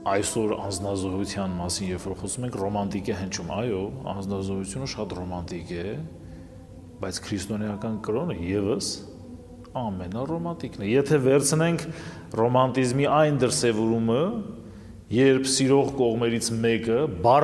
այսօր անձնազոհության մասին երբ որ խոսում ենք ռոմանտիկ է հնչում, այո, անձնազոհությունը շատ ռոմանտիկ է, բայց քրիստոնեական կրոնը եւս ամենառոմանտիկն է։ Եթե վերցնենք ռոմանտիզմի այն դրսևորումը, երբ սիրող կողմերից մեկը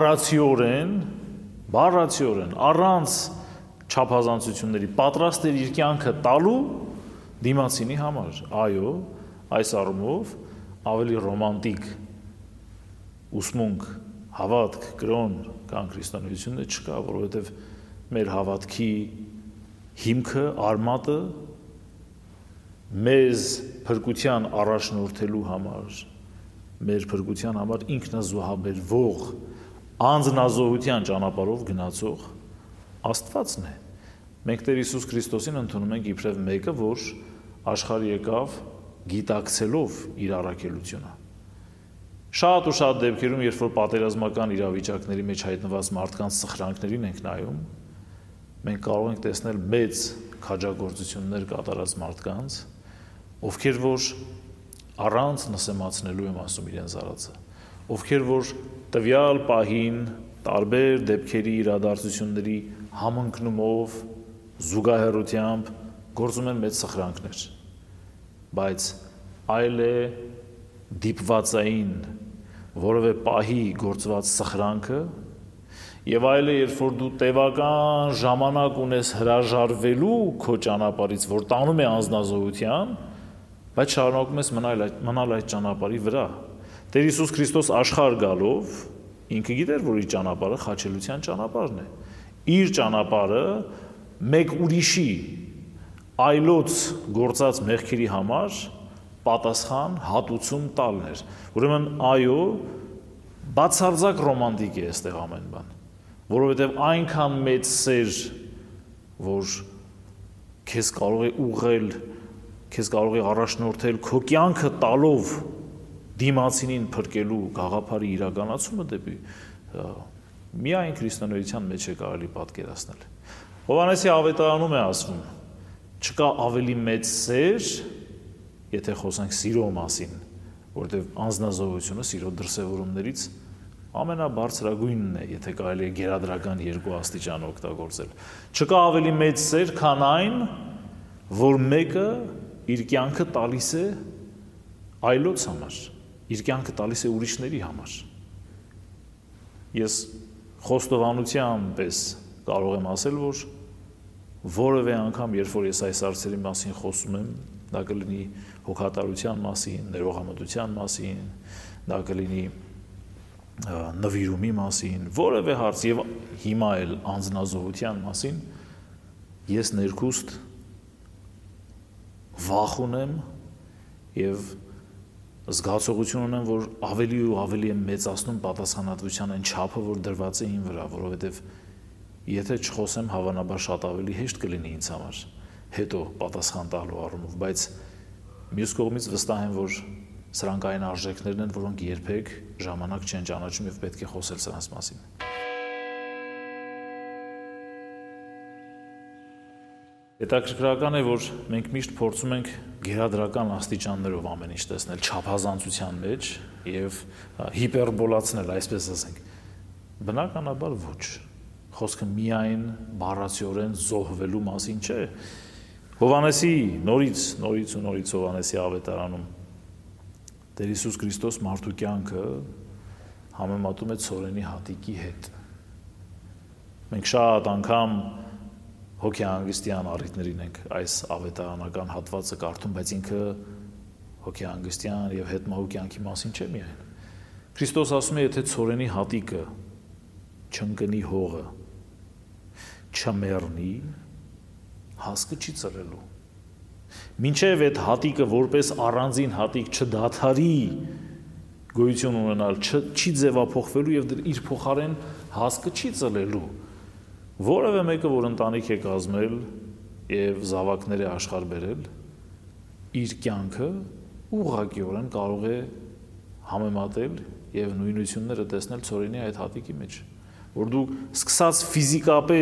բառացիորեն առանց չափազանցությունների պատրաստ էր իր կյանքը տալու դիմացինի համար, այո, այս առումով ավելի ռոմանտիկ ուսմունք, հավատք, կրոն կան քրիստոնեությունը չկա, որովհետև մեր հավատքի հիմքը, արմատը մեզ փրկության առաջնորդելու համար, մեր փրկության համար ինքնազոհաբերվող անձնազոհության ճանապարհով գնացող Աստվածն է։ Մենք Տեր Հիսուս Քրիստոսին ընդունում ենք իբրև մեկը, որ աշխարհ եկավ գիտակցելով իր առաքելությունը։ Շատ ու շատ դեպքերում, երբ որ պատերազմական իրավիճակների մեջ հայտնված մարդկանց սխրանքներին ենք նայում, մենք կարող ենք տեսնել մեծ քաջագործություններ կատարած մարդկանց, ովքեր որ առանց նսեմացնելու եմ ասում իրենց արածը, ովքեր որ տվյալ պահին տարբեր դեպքերի իրադարձությունների համընկնումով, զուգահեռությամբ գործում են մեծ սխրանքներ, բայց այլ է դիպվածային որևէ պահի գործված սխրանքը եւ այլ է, երբ որ դու տևական ժամանակ ունես հրաժարվելու քո ճանապարհից, որ տանում է անձնազոհության, բայց շարունակում ես մնալ այդ ճանապարհի վրա։ Տեր Հիսուս Քրիստոս աշխարհ գալով ինքը գիտեր, որ իր ճանապարհը խաչելության ճանապարհն է։ Իր ճանապարհը մեկ ուրիշի այլոց գործած մեղքերի համար պատասխան հատուցում տալն էր։ Ուրեմն այո, բացարձակ ռոմանտիկ է այստեղ ամեն բան, որովհետև այնքան մեծ սեր, որ քեզ կարող է ուղղել, քեզ կարող է առաջնորդել քո կյանքը տալով դիմացինին փրկելու գաղափարի իրականացումը դեպի միայն քրիստոնեության մեջ է կարելի պատկերացնել։ Հովհաննեսի ավետարանում է ասվում. չկա ավելի մեծ սեր, եթե խոսենք սիրո մասին, որովհետև անձնազոհությունը սիրո դրսևորումներից ամենաբարձրագույնն է, եթե կարելի է գերադրական երկու աստիճան օգտագործել։ Չկա ավելի մեծ սեր, քան այն, որ մեկը իր կյանքը տալիս է այլոց համար, իր կյանքը տալիս է ուրիշների համար։ Ես խոստովանության պես կարող եմ ասել, որ որևէ անգամ, երբ որ ես այս հարցերի մասին խոսում եմ, դա կլինի հոգատարության մասին, ներողամտության մասին, դա կլինի նվիրումի մասին, որևէ հարց եւ հիմա էլ անձնազոհության մասին, ես ներքուստ վախ ունեմ եւ զգացողություն ունեմ, որ ավելի ու ավելի եմ մեծացնում պատասխանատվության այն չափը, որ դրված է իմ վրա, որովհետեւ եթե չխոսեմ, հավանաբար շատ ավելի հեշտ կլինի ինձ համար հետո պատասխան տալու առումով, բայց մյուս կողմից վստահ եմ, որ սրանք այն արժեքներն են, որոնք երբեք ժամանակ չեն ճանաչում եւ պետք է խոսել սրանց մասին։ Հետաքրքրական է, որ մենք միշտ փորձում ենք գերադրական աստիճաններով ամեն ինչ տեսնել չափազանցության մեջ եւ հիպերբոլացնել, այսպես ասենք։ Բնականաբար ոչ։ Խոսքը միայն բառացիորեն զոհվելու մասին չէ։ Հովհաննեսի նորից Հովհաննեսի ավետարանում Տեր Հիսուս Քրիստոս մարդու կյանքը համեմատում է ցորենի հատիկի հետ։ Մենք շատ անգամ հոգեհանգստյան առիթներին ենք այս ավետարանական հատվածը կարդում, բայց ինքը հոգեհանգստյան եւ հետմահու կյանքի մասին չէ միայն։ Քրիստոս ասում է, եթե ցորենի հատիկը չընկնի հողը, չմեռնի, հասկը չի ծռելու։ Մինչև այդ հատիկը որպես առանձին հատիկ չդադարի գոյություն ունենալ, չի ձևափոխվելու եւ իր փոխարեն հասկը չի ծլելու։ Որևէ մեկը, որ ընտանիք է կազմել եւ զավակներ է աշխարհ բերել, իր կյանքը ուղղակիորեն կարող է համեմատել եւ նույնությունները տեսնել ցորենի այդ հատիկի մեջ, որ դու սկսած ֆիզիկապես